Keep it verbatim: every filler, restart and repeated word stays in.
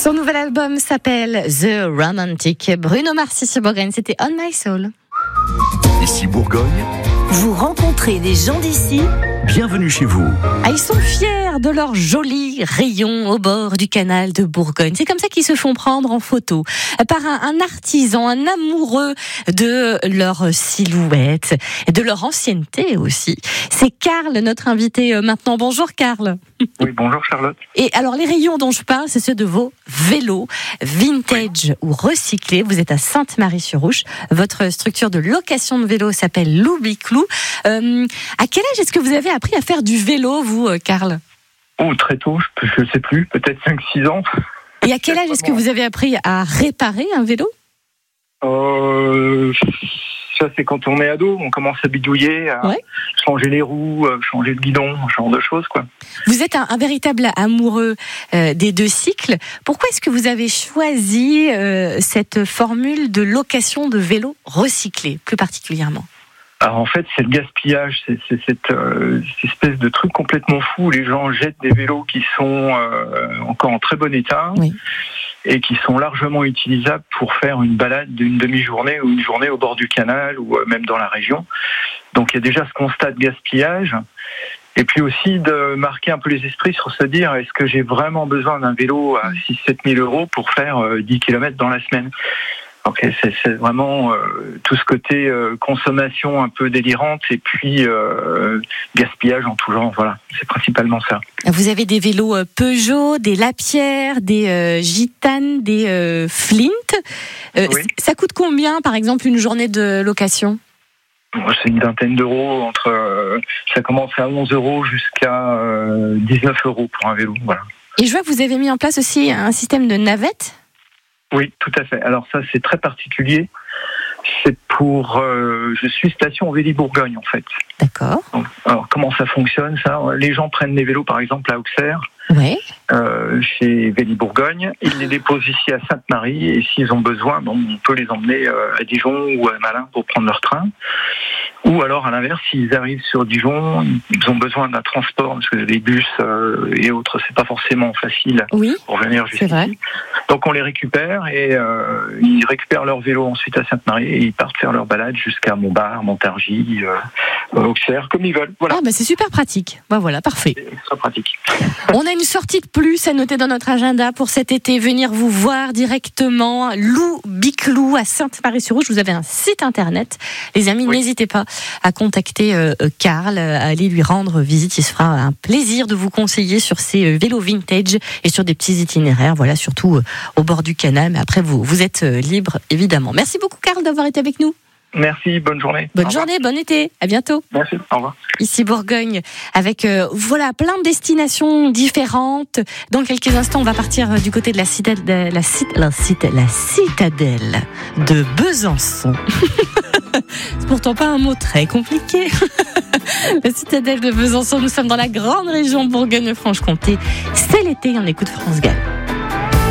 Son nouvel album s'appelle The Romantic. Bruno Mars ici Bourgogne, c'était On My Soul. Ici Bourgogne. Vous rencontrez des gens d'ici. Bienvenue chez vous. Ah, ils sont fiers de leurs jolis rayons au bord du canal de Bourgogne. C'est comme ça qu'ils se font prendre en photo par un, un artisan, un amoureux de leur silhouette et de leur ancienneté aussi. C'est Karl, notre invité maintenant. Bonjour Karl. Oui, bonjour Charlotte. Et alors les rayons dont je parle, c'est ceux de vos vélos vintage ou recyclés. Vous êtes à Sainte-Marie-sur-Ouche. Votre structure de location de vélos s'appelle Loubiclou. Euh, à quel âge est-ce que vous avez appris à faire du vélo, vous, Karl ? Oh, très tôt, je ne sais plus, peut-être cinq six ans. Et à quel âge est-ce que vous avez appris à réparer un vélo ? euh, Ça, c'est quand on est ado, on commence à bidouiller, à ouais. changer les roues, changer le guidon, ce genre de choses, quoi. Vous êtes un, un véritable amoureux euh, des deux cycles. Pourquoi est-ce que vous avez choisi euh, cette formule de location de vélos recyclés, plus particulièrement ? Alors en fait, c'est le gaspillage, c'est, c'est cette, euh, cette espèce de truc complètement fou où les gens jettent des vélos qui sont euh, encore en très bon état oui. et qui sont largement utilisables pour faire une balade d'une demi-journée ou une journée au bord du canal ou euh, même dans la région. Donc il y a déjà ce constat de gaspillage et puis aussi de marquer un peu les esprits sur se dire est-ce que j'ai vraiment besoin d'un vélo à six à sept mille euros pour faire euh, dix kilomètres dans la semaine ? Donc c'est, c'est vraiment euh, tout ce côté euh, consommation un peu délirante et puis euh, gaspillage en tout genre. Voilà, c'est principalement ça. Vous avez des vélos Peugeot, des Lapierre, des euh, Gitane, des euh, Flint. Euh, oui. Ça coûte combien, par exemple, une journée de location ? C'est une vingtaine d'euros. Entre, euh, ça commence à onze euros jusqu'à euh, dix-neuf euros pour un vélo. Voilà. Et je vois que vous avez mis en place aussi un système de navette. Oui, tout à fait. Alors ça, c'est très particulier. C'est pour... Euh, je suis station Véli Bourgogne, en fait. D'accord. Donc, alors, comment ça fonctionne, ça ? Les gens prennent les vélos, par exemple, à Auxerre, ouais. euh, chez Véli Bourgogne. Ils les déposent ici à Sainte-Marie. Et s'ils ont besoin, bon, on peut les emmener euh, à Dijon ou à Malin pour prendre leur train. Ou alors, à l'inverse, s'ils arrivent sur Dijon, ils ont besoin d'un transport, parce que les bus euh, et autres, c'est pas forcément facile oui, pour venir jusqu'ici. C'est vrai. Donc on les récupère et euh, ils récupèrent leur vélo ensuite à Sainte-Marie et ils partent faire leur balade jusqu'à Montbard, Montargis, euh, Auxerre, comme ils veulent. Voilà. Ah bah c'est super pratique. Bah voilà, parfait. C'est très pratique. On a une sortie de plus à noter dans notre agenda pour cet été. Venir vous voir directement. Loubiclou à Sainte-Marie-sur-Ouche. Vous avez un site internet. Les amis, oui. N'hésitez pas à contacter euh, Karl, à aller lui rendre visite. Il se fera un plaisir de vous conseiller sur ces euh, vélos vintage et sur des petits itinéraires. Voilà, surtout euh, au bord du canal. Mais après, vous, vous êtes euh, libre, évidemment. Merci beaucoup, Karl, d'avoir été avec nous. Merci, bonne journée. Bonne journée, bon été. À bientôt. Merci, au revoir. Ici Bourgogne, avec euh, voilà plein de destinations différentes. Dans quelques instants, on va partir du côté de la citadelle, la, cit- la, cit- la citadelle de Besançon. C'est pourtant pas un mot très compliqué. La citadelle de Besançon, nous sommes dans la grande région Bourgogne-Franche-Comté. C'est l'été, on écoute France Gall.